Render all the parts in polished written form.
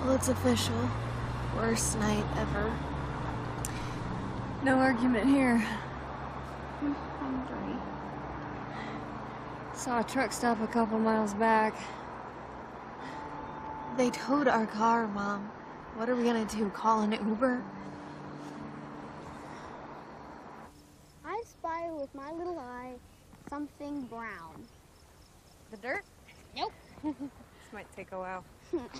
Well, it's official. Worst night ever. No argument here. I'm hungry. Saw a truck stop a couple miles back. They towed our car, Mom. What are we gonna do? Call an Uber? I spy with my little eye something brown. The dirt? Nope. This might take a while.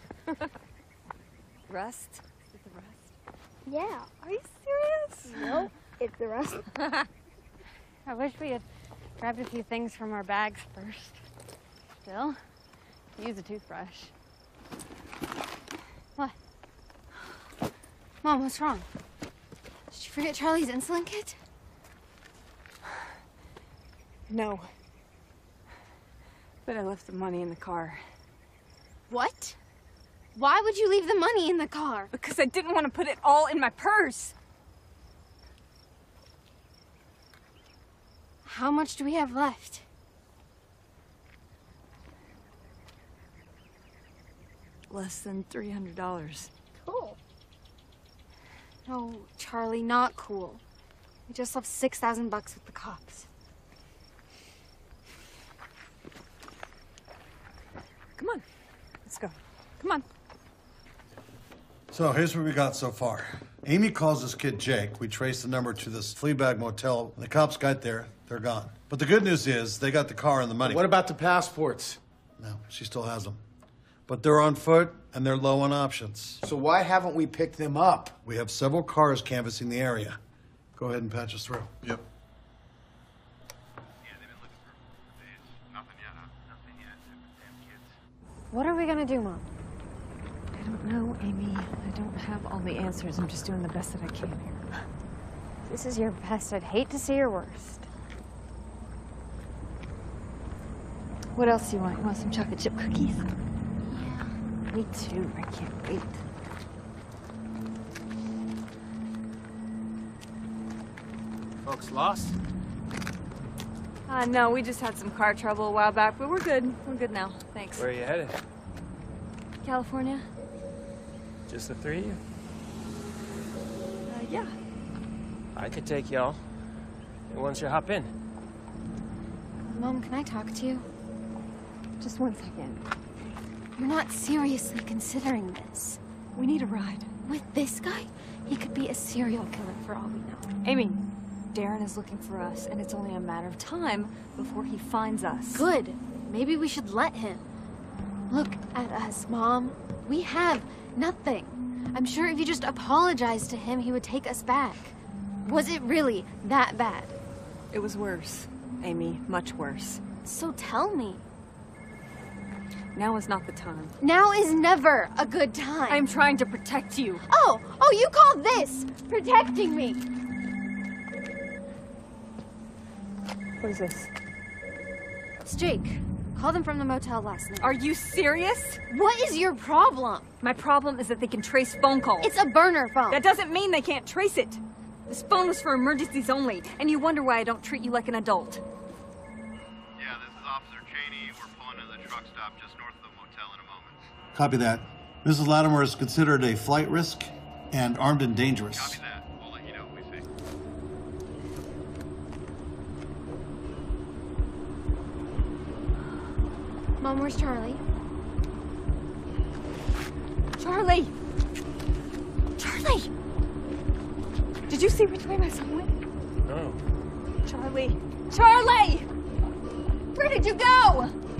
Rust? Is it the rust? Yeah. Are you serious? Nope. It's the rust. I wish we had grabbed a few things from our bags first. Still, use a toothbrush. What? Mom, what's wrong? Did you forget Charlie's insulin kit? No. But I left the money in the car. What? Why would you leave the money in the car? Because I didn't want to put it all in my purse. How much do we have left? Less than $300. Cool. No, Charlie, not cool. We just left $6,000 with the cops. Come on. Let's go. Come on. So here's what we got so far. Amy calls this kid Jake. We traced the number to this Fleabag motel. When the cops got there, they're gone. But the good news is they got the car and the money. What about the passports? No, she still has them. But they're on foot and they're low on options. So why haven't we picked them up? We have several cars canvassing the area. Go ahead and patch us through. Yep. Yeah, they've been looking for days. Nothing yet, huh? Nothing yet. Damn kids. What are we gonna do, Mom? I don't know, Amy. I don't have all the answers. I'm just doing the best that I can here. This is your best. I'd hate to see your worst. What else do you want? You want some chocolate chip cookies? Yeah. Me too. I can't wait. Folks lost? No, we just had some car trouble a while back, but we're good. We're good now. Thanks. Where are you headed? California? Just the three of you? Yeah. I could take y'all. And once you hop in. Mom, can I talk to you? Just 1 second. You're not seriously considering this. We need a ride. With this guy? He could be a serial killer for all we know. Amy, Darren is looking for us, and it's only a matter of time before he finds us. Good. Maybe we should let him. Look at us, Mom. We have nothing. I'm sure if you just apologized to him, he would take us back. Was it really that bad? It was worse, Amy. Much worse. So tell me. Now is not the time. Now is never a good time. I'm trying to protect you. Oh, you call this protecting me? What is this? It's Jake. Called him from the motel last night. Are you serious? What is your problem? My problem is that they can trace phone calls. It's a burner phone. That doesn't mean they can't trace it. This phone was for emergencies only, and you wonder why I don't treat you like an adult. Yeah, this is Officer Cheney. We're pulling into the truck stop just north of the motel in a moment. Copy that. Mrs. Latimer is considered a flight risk and armed and dangerous. Copy that. We'll let you know what we see. Mom, where's Charlie? Charlie! Charlie! Did you see which way my son went? No. Charlie! Charlie! Where did you go?